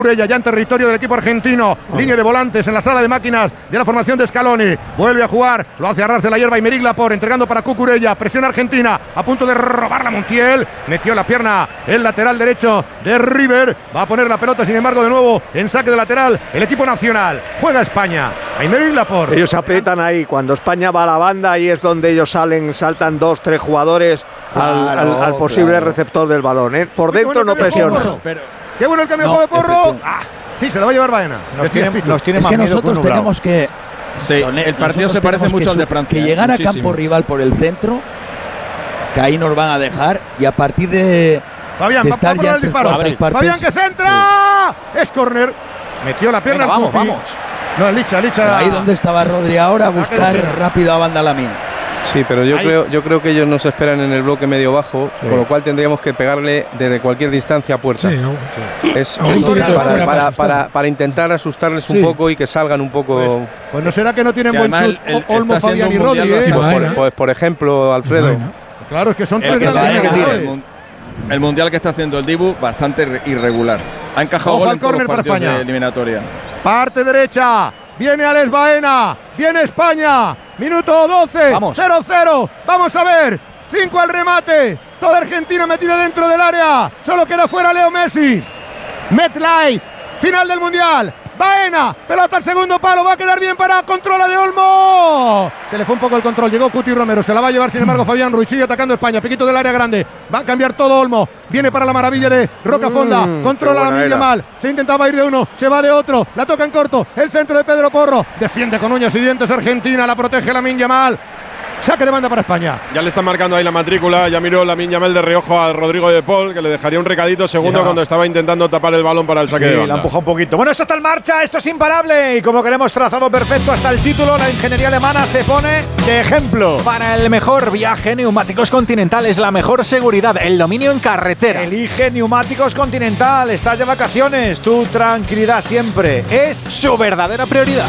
ya en territorio del equipo argentino, línea de volantes en la sala de máquinas de la formación de Scaloni, vuelve a jugar, lo hace a ras de la hierba Aymeric Laporte, entregando para Cucurella, presión argentina, a punto de robar la Montiel, metió la pierna el lateral derecho de River, va a poner la pelota sin embargo de nuevo en saque de lateral, el equipo nacional, juega España, Aymeric Laporte. Ellos aprietan ahí, cuando España va a la banda, ahí es donde ellos saltan 2-3 jugadores al posible receptor del balón, ¿eh? Por dentro no presiona. Qué bueno el cambio de juego de Porro. Sí, se lo va a llevar Baena. Nos tiene es más que miedo nosotros tenemos que... Sí, el partido se parece mucho al de Francia. Que llegar a campo rival por el centro, que ahí nos van a dejar, y a partir de... Fabián, de estar ya el disparo. Fabián que centra. Es córner. Metió la pierna. Venga, vamos. No, es Licha. Pero ahí donde estaba Rodri ahora, buscar rápido a banda Lamine. Sí, pero yo creo que ellos nos esperan en el bloque medio-bajo, con lo cual tendríamos que pegarle desde cualquier distancia a puerta. Sí, ¿no? Es para intentar asustarles un poco y que salgan un poco. Pues no será que no tienen buen chut Olmo, Fabián y Rodri, Pues por ejemplo, Alfredo. Claro, es que son tres grandes que tienen. El mundial que está haciendo el Dibu, bastante irregular. Ha encajado gol en todos los partidos de eliminatoria. Parte derecha. Viene Alex Baena, viene España, minuto 12, 0-0, vamos a ver, 5 al remate, toda Argentina metida dentro del área, solo queda fuera Leo Messi, MetLife, final del Mundial, Baena, pelota al segundo palo, va a quedar bien para controla de Olmo, se le fue un poco el control, llegó Cuti Romero, se la va a llevar sin embargo Fabián Ruiz, sigue atacando España, piquito del área grande, va a cambiar todo Olmo, viene para la maravilla de Rocafonda, controla Lamine Yamal, se intentaba ir de uno, se va de otro, la toca en corto, el centro de Pedro Porro, defiende con uñas y dientes Argentina, la protege Lamine Yamal. Saque de banda para España. Ya le están marcando ahí la matrícula. Ya miró Lamine Yamal de reojo a Rodrigo de Paul, que le dejaría un recadito segundo cuando estaba intentando tapar el balón para el saque de banda. La empuja un poquito. Bueno, esto está en marcha, esto es imparable. Y como queremos trazado perfecto hasta el título, la ingeniería alemana se pone de ejemplo. Para el mejor viaje, Neumáticos Continental es la mejor seguridad, el dominio en carretera. Elige Neumáticos Continental. Estás de vacaciones. Tu tranquilidad siempre es su verdadera prioridad.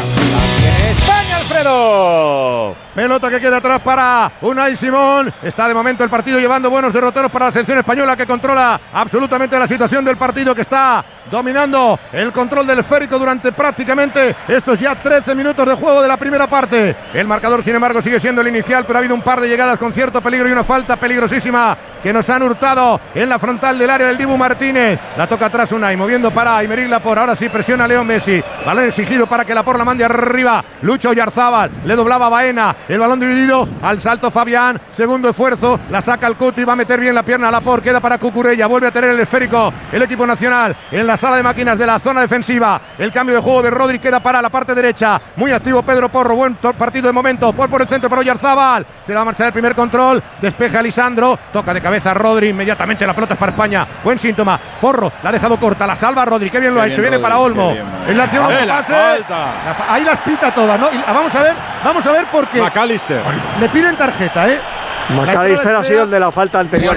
España, Alfredo. Pelota que queda atrás para Unai Simón. Está de momento el partido llevando buenos derroteros para la selección española, que controla absolutamente la situación del partido, que está dominando el control del esférico durante prácticamente estos ya 13 minutos de juego de la primera parte. El marcador, sin embargo, sigue siendo el inicial, pero ha habido un par de llegadas con cierto peligro y una falta peligrosísima que nos han hurtado en la frontal del área del Dibu Martínez. La toca atrás Unai, moviendo para Aymeric Laporte. Ahora sí presiona Leo Messi. Balón exigido para que Laporte la mande arriba. Lucho Oyarzábal, le doblaba Baena. El balón dividido, al salto Fabián. Segundo esfuerzo, la saca el Cuti, va a meter bien la pierna a Laporte. Queda para Cucurella, vuelve a tener el esférico el equipo nacional en la sala de máquinas de la zona defensiva. El cambio de juego de Rodri queda para la parte derecha. Muy activo Pedro Porro, buen partido de momento. Por el centro para Oyarzábal. Se va a marchar el primer control, despeja Lisandro, toca de cabeza Rodri, inmediatamente la pelota es para España. Buen síntoma. Porro la ha dejado corta, la salva Rodri, qué bien lo ha hecho. Viene para Olmo. En la acción pase. Ahí las pita todas, ¿no? Y vamos a ver por qué. McAllister. Le piden tarjeta, McAllister ha sido el de la falta anterior.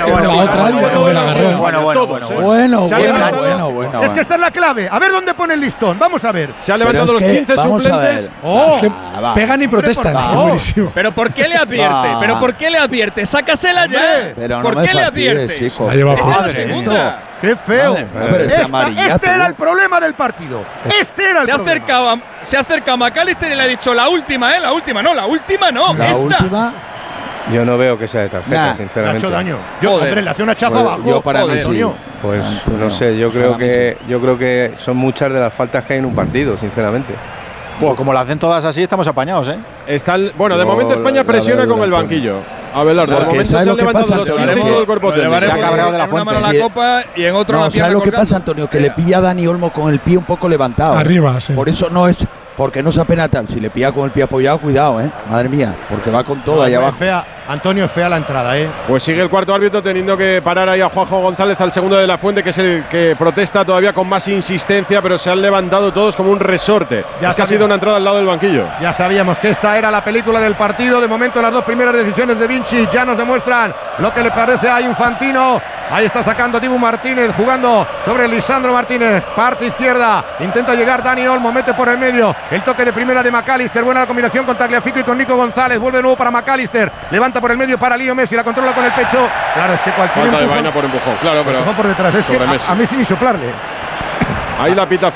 Bueno. Es que esta es la clave. A ver dónde pone el listón. Vamos a ver. Se ha levantado los 15 suplentes. Pegan y protestan. Pero ¿por qué le advierte? Sácasela ya. ¿Por qué le advierte? La lleva puesta. Segunda. ¡Qué feo! Este era el problema del partido. Se ha acercado a McAllister y le ha dicho la última, la última no. Esta. Yo no veo que sea de tarjeta, sinceramente. Le ha hecho daño. Hombre, le hace un hachazo abajo. Yo para mí sí. Pues no sé, yo creo que son muchas de las faltas que hay en un partido, sinceramente. Pues como lo hacen todas así, estamos apañados, Bueno, de momento España presiona con el banquillo. Abelardo, de momento se han levantado los 15 y todo el cuerpo técnico. Se ha cabreado de la fuente. En una mano la copa y en otro la pierna. ¿Sabes lo que pasa, Antonio? Que le pilla a Dani Olmo con el pie un poco levantado. Arriba, sí. Por eso no es... Porque no se apena tal. Si le pilla con el pie apoyado, cuidado, madre mía, porque va con todo allá abajo. Antonio, es fea la entrada, Pues sigue el cuarto árbitro teniendo que parar ahí a Juanjo González, al segundo de la Fuente, que es el que protesta todavía con más insistencia, pero se han levantado todos como un resorte. Que ha sido una entrada al lado del banquillo. Ya sabíamos que esta era la película del partido. De momento las dos primeras decisiones de Vinci ya nos demuestran lo que le parece a Infantino. Ahí está sacando Dibu Martínez, jugando sobre Lisandro Martínez, parte izquierda, intenta llegar Dani Olmo, mete por el medio, el toque de primera de McAllister, buena la combinación con Tagliafico y con Nico González, vuelve de nuevo para McAllister, levanta por el medio para Leo Messi, la controla con el pecho, claro, es que cualquier falta de Baena por empujón, claro, pero empujón por detrás, es que a Messi ni soplarle. Ahí la pita